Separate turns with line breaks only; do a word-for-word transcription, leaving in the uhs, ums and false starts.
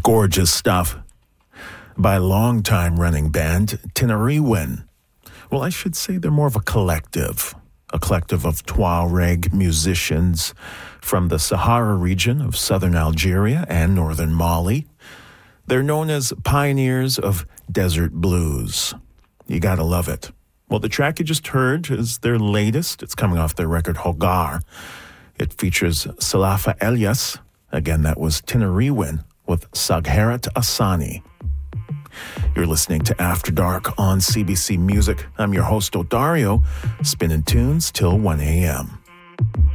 Gorgeous stuff by a long-time running band, Tinariwen. Well, I should say they're more of a collective, a collective of Tuareg musicians from the Sahara region of southern Algeria and northern Mali. They're known as pioneers of desert blues. You gotta love it. Well, the track you just heard is their latest. It's coming off their record, Hogar. It features Salafa Elias. Again, that was Tinariwen with Sagheret Asani. You're listening to After Dark on C B C Music. I'm your host, Odario, spinning tunes till one a.m.